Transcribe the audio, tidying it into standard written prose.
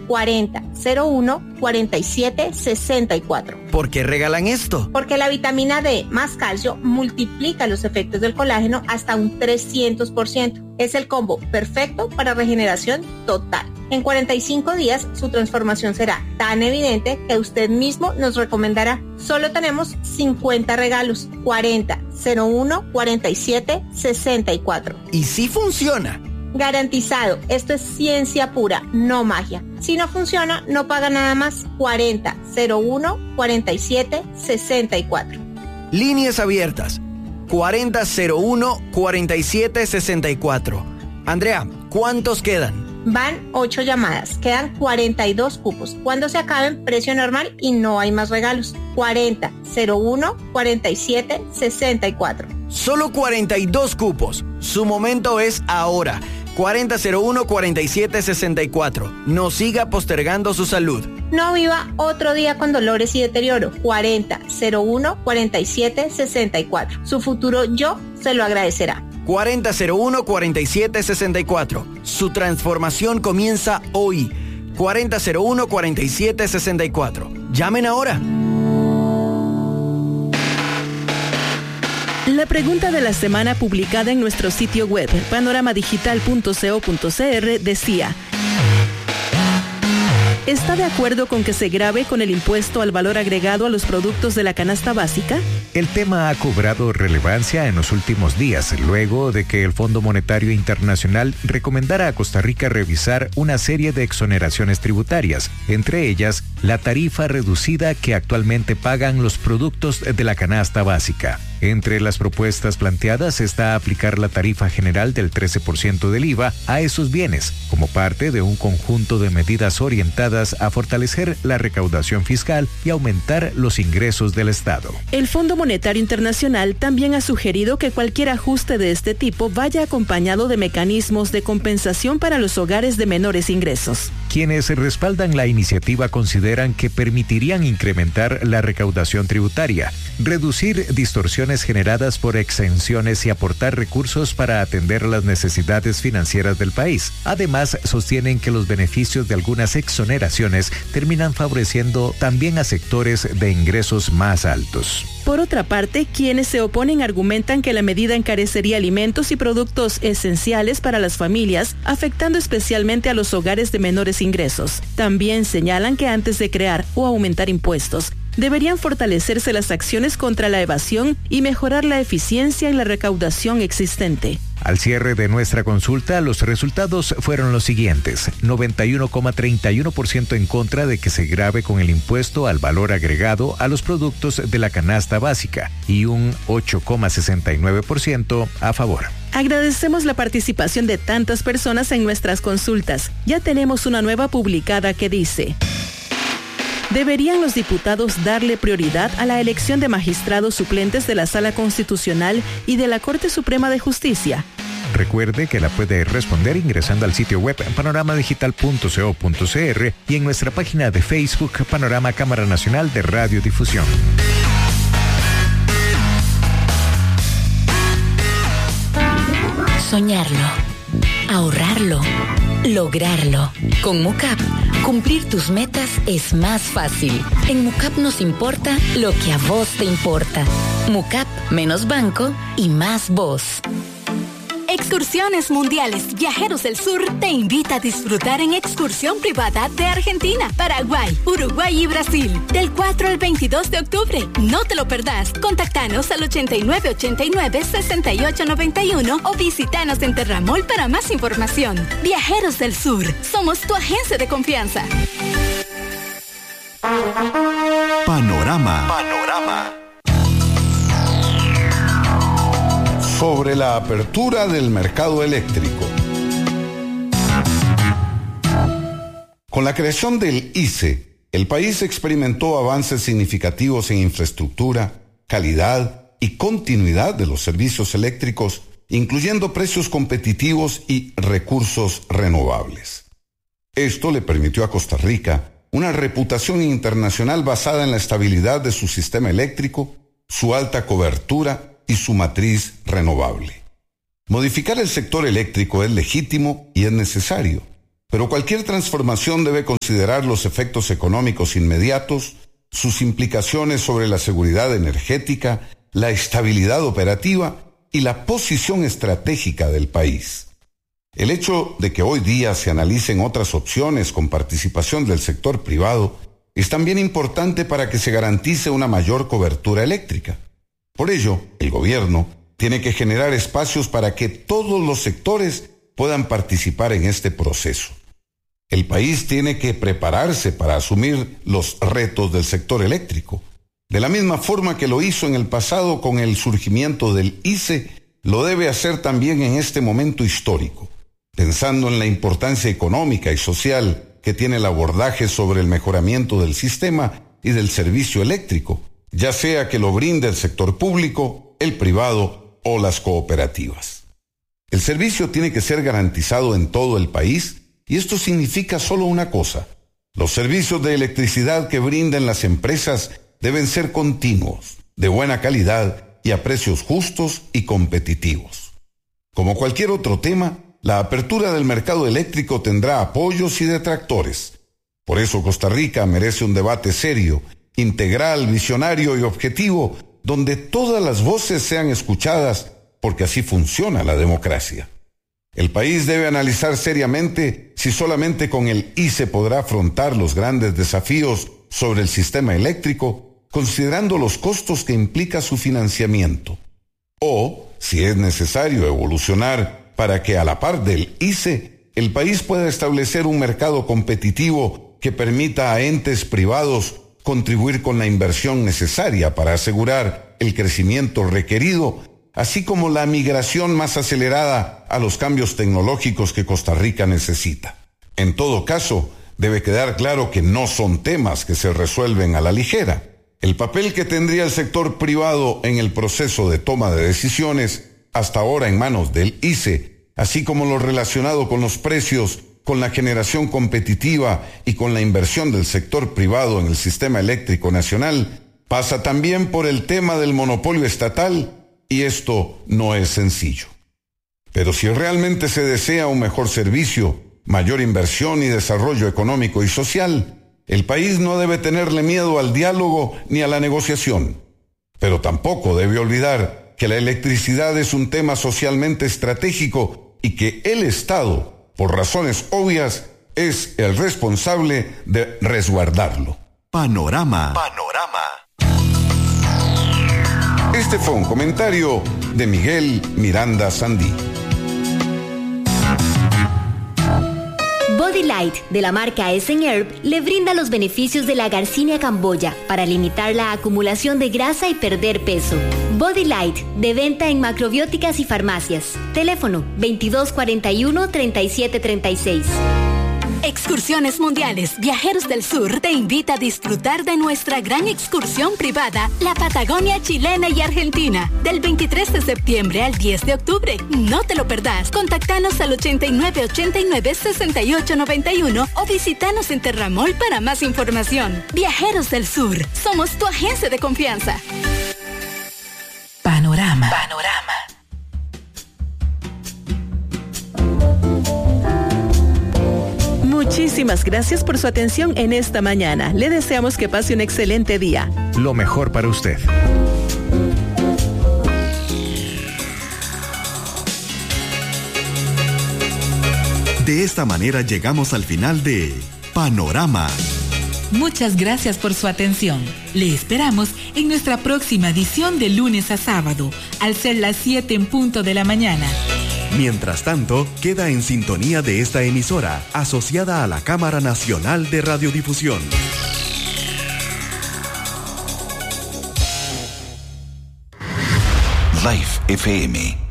40 01 47 64. ¿Por qué regalan esto? Porque la vitamina D más calcio multiplica los efectos del colágeno hasta un 300%. Es el combo perfecto para regeneración total. En 45 días su transformación será tan evidente que usted mismo nos recomendará. Solo tenemos 50 regalos. 40 01 47 64. ¿Y si funciona? Garantizado. Esto es ciencia pura, no magia. Si no funciona, no paga nada más. 40 01 47 64. Líneas abiertas. 40 01 47 64. Andrea, ¿cuántos quedan? Van 8 llamadas, quedan 42 cupos. Cuando se acaben, precio normal y no hay más regalos. 40 01 47 64. Solo 42 cupos. Su momento es ahora. 40 01 47 64. No siga postergando su salud. No viva otro día con dolores y deterioro. 40 01 47 64. Su futuro yo se lo agradecerá. 40 01 47 64. Su transformación comienza hoy. 40 01 47 64. Llamen ahora. La pregunta de la semana publicada en nuestro sitio web panoramadigital.co.cr decía: ¿está de acuerdo con que se grave con el impuesto al valor agregado a los productos de la canasta básica? El tema ha cobrado relevancia en los últimos días, luego de que el Fondo Monetario Internacional recomendara a Costa Rica revisar una serie de exoneraciones tributarias, entre ellas la tarifa reducida que actualmente pagan los productos de la canasta básica. Entre las propuestas planteadas está aplicar la tarifa general del 13% del IVA a esos bienes, como parte de un conjunto de medidas orientadas a fortalecer la recaudación fiscal y aumentar los ingresos del Estado. El Fondo Monetario Internacional también ha sugerido que cualquier ajuste de este tipo vaya acompañado de mecanismos de compensación para los hogares de menores ingresos. Quienes respaldan la iniciativa consideran que permitirían incrementar la recaudación tributaria, reducir distorsiones generadas por exenciones y aportar recursos para atender las necesidades financieras del país. Además, sostienen que los beneficios de algunas exoneraciones terminan favoreciendo también a sectores de ingresos más altos. Por otra parte, quienes se oponen argumentan que la medida encarecería alimentos y productos esenciales para las familias, afectando especialmente a los hogares de menores ingresos. También señalan que antes de crear o aumentar impuestos, deberían fortalecerse las acciones contra la evasión y mejorar la eficiencia en la recaudación existente. Al cierre de nuestra consulta, los resultados fueron los siguientes: 91,31% en contra de que se grave con el impuesto al valor agregado a los productos de la canasta básica y un 8,69% a favor. Agradecemos la participación de tantas personas en nuestras consultas. Ya tenemos una nueva publicada que dice: ¿deberían los diputados darle prioridad a la elección de magistrados suplentes de la Sala Constitucional y de la Corte Suprema de Justicia? Recuerde que la puede responder ingresando al sitio web panoramadigital.co.cr y en nuestra página de Facebook Panorama Cámara Nacional de Radiodifusión. Soñarlo, ahorrarlo, lograrlo. Con MUCAP, cumplir tus metas es más fácil. En MUCAP nos importa lo que a vos te importa. MUCAP, menos banco y más vos. Excursiones Mundiales Viajeros del Sur te invita a disfrutar en excursión privada de Argentina, Paraguay, Uruguay y Brasil del 4 al 22 de octubre. No te lo perdás. Contactanos al 8989-6891 o visitanos en Terramol para más información. Viajeros del Sur, somos tu agencia de confianza. Panorama. Sobre la apertura del mercado eléctrico. Con la creación del ICE, el país experimentó avances significativos en infraestructura, calidad y continuidad de los servicios eléctricos, incluyendo precios competitivos y recursos renovables. Esto le permitió a Costa Rica una reputación internacional basada en la estabilidad de su sistema eléctrico, su alta cobertura y su matriz renovable. Modificar el sector eléctrico es legítimo y es necesario. Pero cualquier transformación debe considerar los efectos económicos inmediatos, sus implicaciones sobre la seguridad energética, la estabilidad operativa y la posición estratégica del país. El hecho de que hoy día se analicen otras opciones con participación del sector privado es también importante para que se garantice una mayor cobertura eléctrica. Por ello, el gobierno tiene que generar espacios para que todos los sectores puedan participar en este proceso. El país tiene que prepararse para asumir los retos del sector eléctrico. De la misma forma que lo hizo en el pasado con el surgimiento del ICE, lo debe hacer también en este momento histórico, pensando en la importancia económica y social que tiene el abordaje sobre el mejoramiento del sistema y del servicio eléctrico, ya sea que lo brinde el sector público, el privado o las cooperativas. El servicio tiene que ser garantizado en todo el país y esto significa solo una cosa: los servicios de electricidad que brinden las empresas deben ser continuos, de buena calidad y a precios justos y competitivos. Como cualquier otro tema, la apertura del mercado eléctrico tendrá apoyos y detractores. Por eso Costa Rica merece un debate serio, integral, visionario y objetivo, donde todas las voces sean escuchadas, porque así funciona la democracia. El país debe analizar seriamente si solamente con el ICE podrá afrontar los grandes desafíos sobre el sistema eléctrico, considerando los costos que implica su financiamiento, o si es necesario evolucionar para que a la par del ICE, el país pueda establecer un mercado competitivo que permita a entes privados contribuir con la inversión necesaria para asegurar el crecimiento requerido, así como la migración más acelerada a los cambios tecnológicos que Costa Rica necesita. En todo caso, debe quedar claro que no son temas que se resuelven a la ligera. El papel que tendría el sector privado en el proceso de toma de decisiones, hasta ahora en manos del ICE, así como lo relacionado con los precios, con la generación competitiva y con la inversión del sector privado en el sistema eléctrico nacional, pasa también por el tema del monopolio estatal, y esto no es sencillo. Pero si realmente se desea un mejor servicio, mayor inversión y desarrollo económico y social, el país no debe tenerle miedo al diálogo ni a la negociación. Pero tampoco debe olvidar que la electricidad es un tema socialmente estratégico y que el Estado, por razones obvias, es el responsable de resguardarlo. Panorama. Este fue un comentario de Miguel Miranda Sandí. Body Light, de la marca Essen Herb, le brinda los beneficios de la Garcinia camboya para limitar la acumulación de grasa y perder peso. Body Light, de venta en macrobióticas y farmacias. Teléfono 2241-3736. Excursiones Mundiales Viajeros del Sur te invita a disfrutar de nuestra gran excursión privada, la Patagonia chilena y argentina, del 23 de septiembre al 10 de octubre. No te lo perdás. Contactanos al 8989-6891 o visitanos en Terramol para más información. Viajeros del Sur, somos tu agencia de confianza. Panorama. Muchísimas gracias por su atención en esta mañana. Le deseamos que pase un excelente día. Lo mejor para usted. De esta manera llegamos al final de Panorama. Muchas gracias por su atención. Le esperamos en nuestra próxima edición de lunes a sábado, al ser las 7 en punto de la mañana. Mientras tanto, queda en sintonía de esta emisora, asociada a la Cámara Nacional de Radiodifusión. Life FM